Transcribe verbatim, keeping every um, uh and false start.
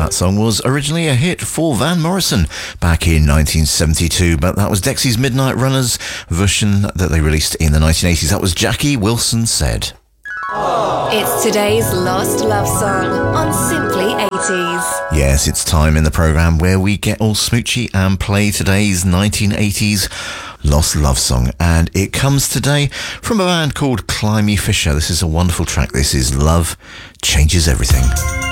That song was originally a hit for Van Morrison back in nineteen seventy-two, but that was Dexy's Midnight Runners version that they released in the nineteen eighties. That was Jackie Wilson Said. It's today's Lost Love Song on Simply eighties. Yes, it's time in the programme where we get all smoochy and play today's nineteen eighties Lost Love Song. And it comes today from a band called Climby Fisher. This is a wonderful track. This is Love Changes Everything.